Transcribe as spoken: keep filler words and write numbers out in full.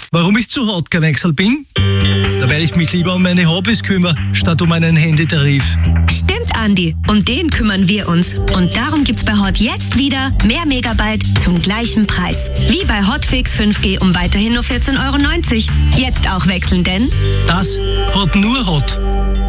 Warum ich zu Hot gewechselt bin? Da weil ich mich lieber um meine Hobbys kümmere, statt um einen Handytarif. Stimmt, Andi. Um den kümmern wir uns. Und darum gibt's bei Hot jetzt wieder mehr Megabyte zum gleichen Preis. Wie bei Hotfix fünf G um weiterhin nur vierzehn Euro neunzig. Jetzt auch wechseln, denn Das hat nur Hot.